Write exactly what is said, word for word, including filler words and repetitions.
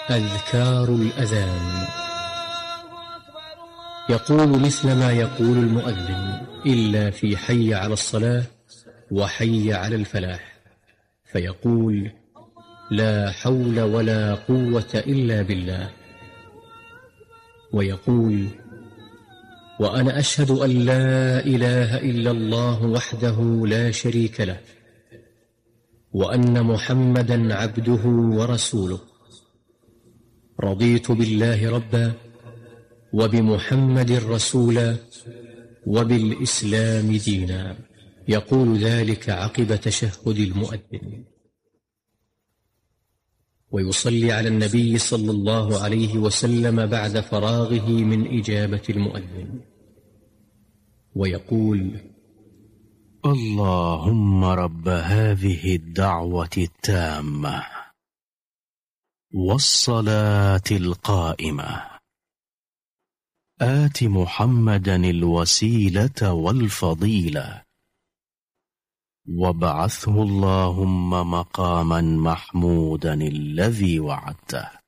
أذكار الأذان. يقول مثل ما يقول المؤذن، إلا في حي على الصلاة وحي على الفلاح، فيقول: لا حول ولا قوة إلا بالله. ويقول: وأنا أشهد أن لا إله إلا الله وحده لا شريك له، وأن محمدا عبده ورسوله. رضيت بالله ربا، وبمحمد رسولا، وبالإسلام دينا. يقول ذلك عقب تشهد المؤذن، ويصلي على النبي صلى الله عليه وسلم بعد فراغه من إجابة المؤذن، ويقول: اللهم رب هذه الدعوة التامة والصلاة القائمة، آت محمدا الوسيلة والفضيلة، وابعثه اللهم مقاما محمودا الذي وعدته.